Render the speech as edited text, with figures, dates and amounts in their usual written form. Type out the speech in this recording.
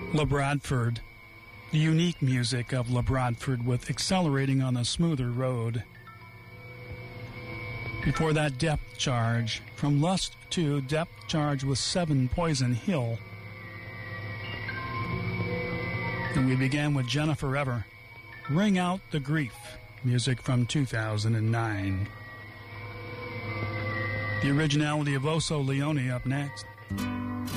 LaBradford, the unique music of LaBradford with Accelerating on a Smoother Road. Before that, Depth Charge, From Lust to Depth Charge with 7 Poison Hill. And we began with Jennifer Ever, Ring Out the Grief, music from 2009. The originality of Oso Leone up next.